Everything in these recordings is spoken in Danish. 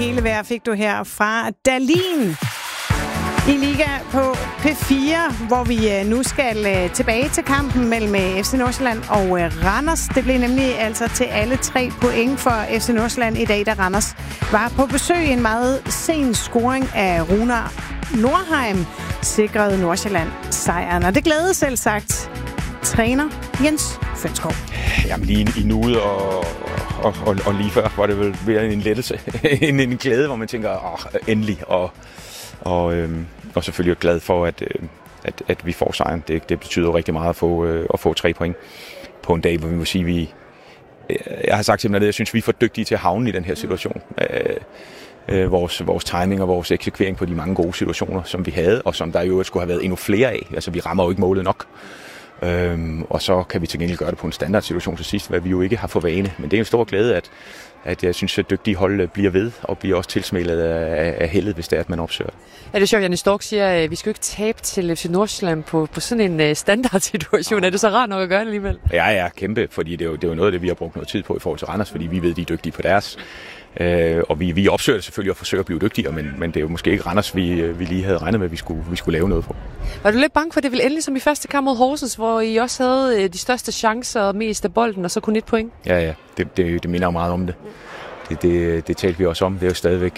hele vejr fik du her fra Dalin i Liga på P4, hvor vi nu skal tilbage til kampen mellem FC Nordsjælland og Randers. Det blev nemlig altså til alle 3 point for FC Nordsjælland i dag, da Randers var på besøg. En meget sen scoring af Runar Nordheim sikrede Nordsjælland sejren, og det glædede selv sagt træner Jens Fønsskov. Jamen lige i nuet og lige før var det vel ved en lettelse, en glæde, hvor man tænker, endelig, og selvfølgelig glad for, at vi får sejren. Det betyder rigtig meget at få 3 point på en dag, hvor vi må sige, jeg har sagt simpelthen, at jeg synes, vi er for dygtige til at havne i den her situation. Vores timing og vores eksekvering på de mange gode situationer, som vi havde, og som der jo skulle have været endnu flere af. Altså, vi rammer jo ikke målet nok. Og så kan vi til gengæld gøre det på en standardsituation til sidst, hvad vi jo ikke har for vane. Men det er en stor glæde, at jeg synes, at dygtige hold bliver ved, og bliver også tilsmælet af heldet, hvis det er, at man opsøger det. Ja, det er sjovt, Janne Stork siger, at vi skal jo ikke tabe til FC Nordsjælland på sådan en standardsituation. Er det så rart nok at gøre det alligevel? Ja, kæmpe, fordi det er jo noget af det, vi har brugt noget tid på i forhold til Randers, fordi vi ved, de er dygtige på deres. Og vi opsøger det selvfølgelig og forsøger at blive dygtigere, men det er jo måske ikke Randers, vi lige havde regnet med, at vi skulle lave noget på. Var du lidt bange for, det ville endelig som i første kamp mod Horsens, hvor I også havde de største chancer og mest af bolden, og så kun 1 point? Ja, det minder jo meget om det. Det talte vi også om. Det er jo stadigvæk...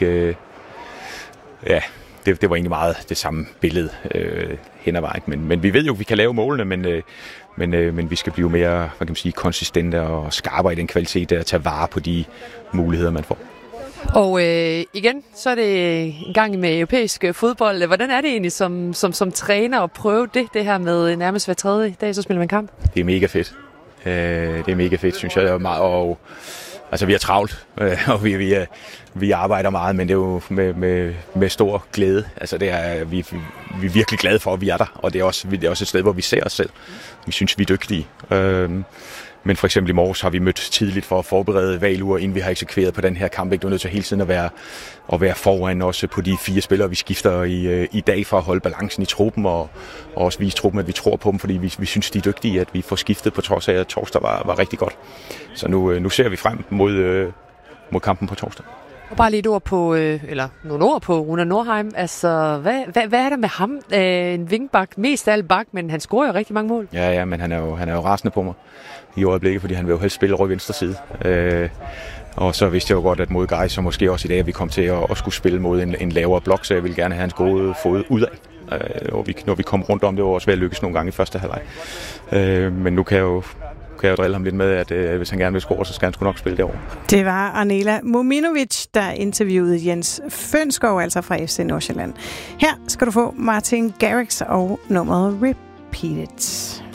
Det var egentlig meget det samme billede hen ad vejen. Men vi ved jo, at vi kan lave målene, men vi skal blive mere, hvad kan man sige, konsistente og skarpere i den kvalitet, der at tage vare på de muligheder, man får. Og igen, så er det en gang med europæisk fodbold. Hvordan er det egentlig som træner at prøve det her med nærmest hver tredje dag, så spiller man kamp? Det er mega fedt. Det er mega fedt, synes jeg. Det er meget, og altså, vi er travlt, og vi arbejder meget, men det er jo med stor glæde. Altså, det er, vi er virkelig glade for, at vi er der, og det er også et sted, hvor vi ser os selv. Vi synes, vi er dygtige. Men for eksempel i morges har vi mødt tidligt for at forberede valguger, inden vi har eksekveret på den her kamp. Du er nødt til hele tiden at være foran også på de 4 spillere, vi skifter i dag for at holde balancen i truppen, og også vise truppen, at vi tror på dem, fordi vi synes, de er dygtige, at vi får skiftet på trods af, at torsdag var rigtig godt. Så nu ser vi frem mod kampen på torsdag. Og bare lige et ord på, eller nogle ord på Runar Nordheim. Altså, hvad er der med ham? En vingbak, mest af alt bak, men han scorer jo rigtig mange mål. Ja, men han er jo rasende på mig i øjeblikket, fordi han vil jo helst spille ryg venstre side. Og så vidste jeg jo godt, at mod Gais, så måske også i dag, at vi kom til at skulle spille mod en lavere blok, så jeg ville gerne have hans gode fod udad. Når vi kom rundt om, det var også ved at lykkes nogle gange i første halvleg. Men nu kan jeg drille ham lidt med, at hvis han gerne vil score, så skal han sgu nok spille derovre. Det var Arnela Mominovic, der interviewede Jens Fønsskov, altså fra FC Nordsjælland. Her skal du få Martin Garrix og nummeret Repeat It.